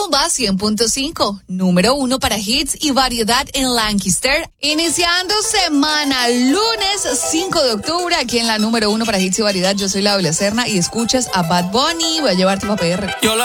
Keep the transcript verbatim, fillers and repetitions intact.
Rumba cien punto cinco, número uno para hits y variedad en Lancaster. Iniciando semana, lunes cinco de octubre, aquí en la número uno para hits y variedad. Yo soy Laura Serna y escuchas a Bad Bunny. Voy a llevarte para P R. Yo la